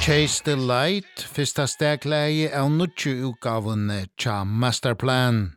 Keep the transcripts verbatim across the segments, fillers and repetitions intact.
Chase the Light, fyrsta stegleie av nutju utgaven tja Masterplan.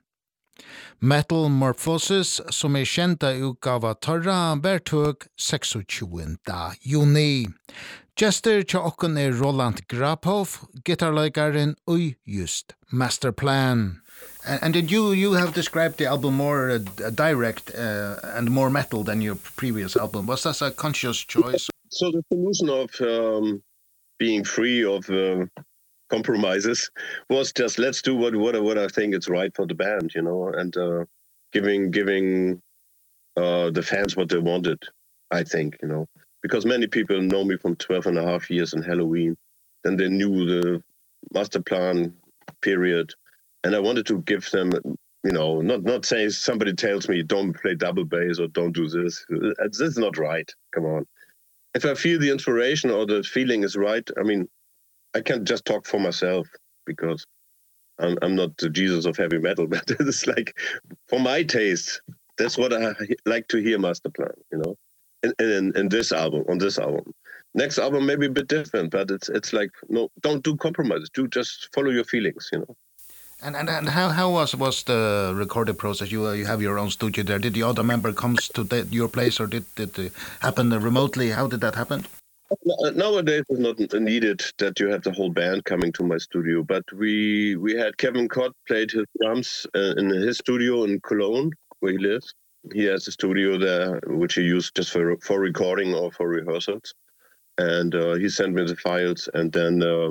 Metal Morphosis, som er kjenta utgava torra, bertug tjueseks juni. Jester tja okken er Roland Graphoff, gitarleikaren ui just Masterplan. And, and did you you have described the album more uh, direct uh, and more metal than your previous album? Was that a conscious choice? So the solution of um, being free of uh, compromises was just let's do what what what I think is right for the band, you know, and uh, giving giving uh, the fans what they wanted, I think, you know, because many people know me from twelve and a half years in Halloween, then they knew the Masterplan period. And I wanted to give them, you know, not not say somebody tells me don't play double bass or don't do this. This is not right. Come on. If I feel the inspiration or the feeling is right, I mean, I can't just talk for myself because I'm I'm not the Jesus of heavy metal, but it's like for my taste, that's what I like to hear Masterplan, you know. In in in this album, on this album. Next album may be a bit different, but it's it's like no, don't do compromises. Do just follow your feelings, you know. And and and how how was was the recording process? You uh, you have your own studio there. Did the other member comes to the, your place, or did did it happen remotely? How did that happen? Nowadays it's not needed that you have the whole band coming to my studio, but we we had Kevin Cott played his drums uh, in his studio in Cologne where he lives. He has a studio there which he used just for for recording or for rehearsals, and uh, he sent me the files, and then uh,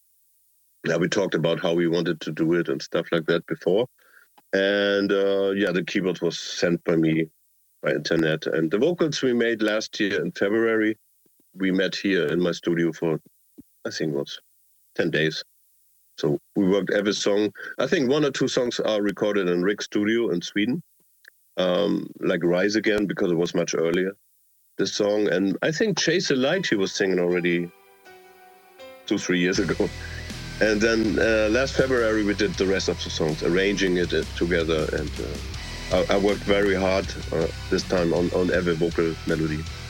yeah, we talked about how we wanted to do it and stuff like that before. And uh yeah, the keyboard was sent by me by internet, and the vocals we made last year in February. We met here in my studio for I think it was ten days. So we worked every song. I think one or two songs are recorded in Rick's studio in Sweden. Um like Rise Again, because it was much earlier, this song, and I think Chase the Light he was singing already two three years ago. And then uh, last February we did the rest of the songs, arranging it uh, together, and uh, I, I worked very hard uh, this time on on every vocal melody.